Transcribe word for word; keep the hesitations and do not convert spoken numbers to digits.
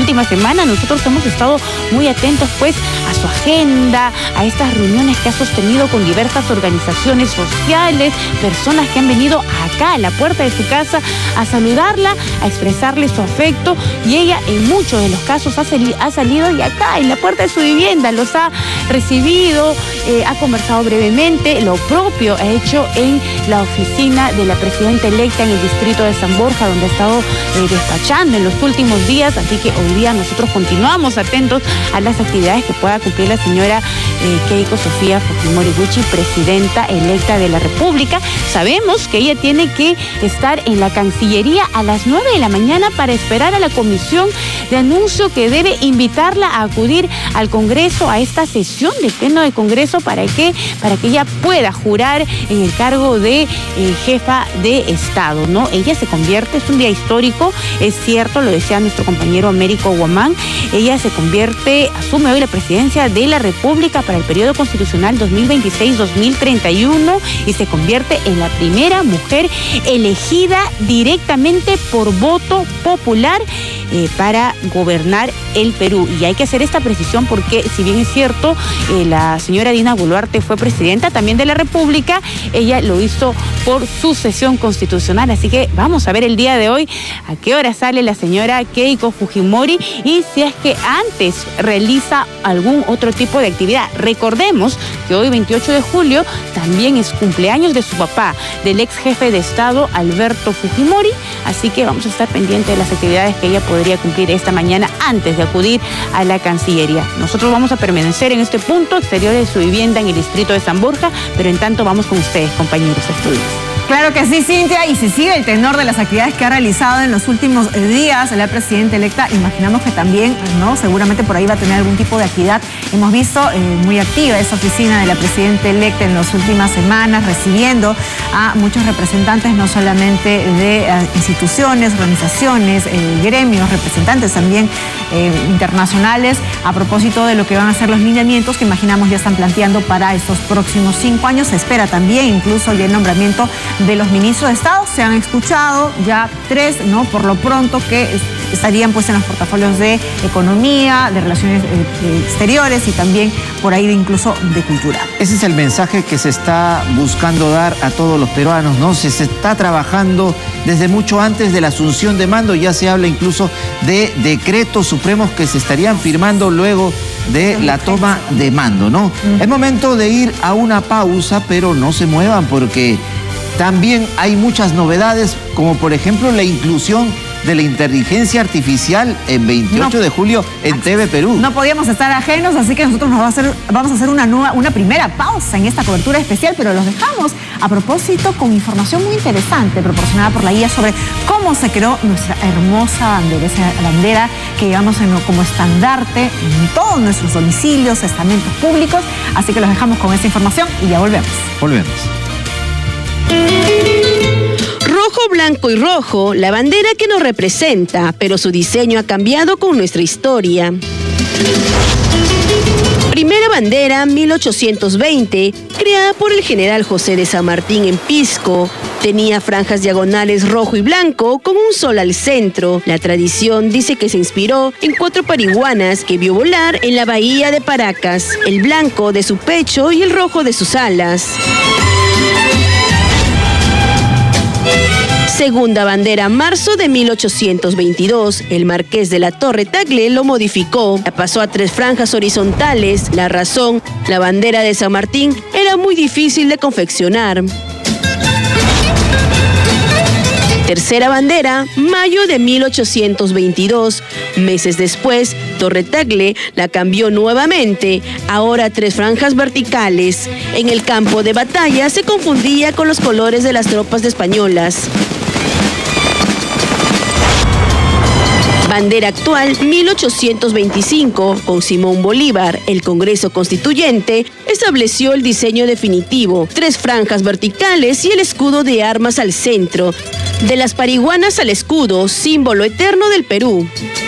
última semana nosotros hemos estado muy atentos pues a su agenda, a estas reuniones que ha sostenido con diversas organizaciones sociales, personas que han venido acá a la puerta de su casa a saludarla, a expresarle su afecto, y ella en muchos de los casos ha, sali ha salido y acá en la puerta de su vivienda los ha recibido, eh, ha conversado brevemente. Lo propio ha hecho en la oficina de la presidenta electa en el distrito de San Borja, donde ha estado eh, despachando en los últimos días, así que hoy día nosotros continuamos atentos a las actividades que pueda cumplir la señora eh, Keiko Sofía Fujimori Gucci, presidenta electa de la República. Sabemos que ella tiene que estar en la Cancillería a las nueve de la mañana para esperar a la comisión de anuncio que debe invitarla a acudir al Congreso, a esta sesión de pleno de Congreso, para que, para que ella pueda jurar en el cargo de eh, jefa de Estado, ¿no? Ella se convierte, es un día histórico, es cierto, lo decía nuestro compañero Américo Guamán, ella se convierte, asume hoy la presidencia de la República para el periodo constitucional dos mil veintiséis dos mil treinta y uno y se convierte en la primera mujer elegida directamente por voto popular eh, para gobernar el Perú. Y hay que hacer esta precisión porque, si bien es cierto, eh, la señora Dina Boluarte fue presidenta también de la República, ella lo hizo por sucesión constitucional, así que vamos a ver el día de hoy a qué hora sale la señora Keiko Fujimori y si es que antes realiza algún otro tipo de actividad. Recordemos que hoy, veintiocho de julio, también es cumpleaños de su papá, del ex jefe de Estado, Alberto Fujimori, así que vamos a estar pendientes de las actividades que ella podría cumplir esta mañana antes de acudir a la Cancillería. Nosotros vamos a permanecer en este punto exterior de su vivienda en el distrito de San Borja, pero en tanto vamos con ustedes, compañeros estudios. Claro que sí, Cintia, y si sigue el tenor de las actividades que ha realizado en los últimos días la presidenta electa, imaginamos que también, ¿no? Seguramente por ahí va a tener algún tipo de actividad. Hemos visto eh, muy activa esa oficina de la presidenta electa en las últimas semanas, recibiendo a muchos representantes, no solamente de eh, instituciones, organizaciones, eh, gremios, representantes también eh, internacionales, a propósito de lo que van a ser los lineamientos que imaginamos ya están planteando para estos próximos cinco años. Se espera también incluso ya el nombramiento de los ministros de Estado. Se han escuchado ya tres, ¿no? Por lo pronto, que estarían pues en los portafolios de Economía, de Relaciones eh, Exteriores y también por ahí de incluso de Cultura. Ese es el mensaje que se está buscando dar a todos los peruanos, ¿no? Se, se está trabajando desde mucho antes de la asunción de mando, ya se habla incluso de decretos supremos que se estarían firmando luego de la toma de mando, ¿no? Uh-huh. Es momento de ir a una pausa, pero no se muevan porque también hay muchas novedades, como por ejemplo la inclusión de la inteligencia artificial en veintiocho de julio en T V Perú. No podíamos estar ajenos, así que nosotros nos va a hacer, vamos a hacer una, nueva, una primera pausa en esta cobertura especial, pero los dejamos a propósito con información muy interesante proporcionada por la I A sobre cómo se creó nuestra hermosa bandera, esa bandera que llevamos en, como estandarte en todos nuestros domicilios, estamentos públicos. Así que los dejamos con esta información y ya volvemos. Volvemos. Rojo, blanco y rojo, la bandera que nos representa, pero su diseño ha cambiado con nuestra historia. Primera bandera, mil ochocientos veinte, creada por el general José de San Martín en Pisco. Tenía franjas diagonales rojo y blanco con un sol al centro. La tradición dice que se inspiró en cuatro pariguanas que vio volar en la bahía de Paracas, el blanco de su pecho y el rojo de sus alas. Segunda bandera, marzo de mil ochocientos veintidós. El marqués de la Torre Tagle lo modificó. La pasó a tres franjas horizontales. La razón, la bandera de San Martín era muy difícil de confeccionar. Tercera bandera, mayo de mil ochocientos veintidós. Meses después, Torre Tagle la cambió nuevamente, ahora tres franjas verticales. En el campo de batalla se confundía con los colores de las tropas españolas. Bandera actual, mil ochocientos veinticinco, con Simón Bolívar, el Congreso Constituyente estableció el diseño definitivo, tres franjas verticales y el escudo de armas al centro. De las pariguanas al escudo, símbolo eterno del Perú.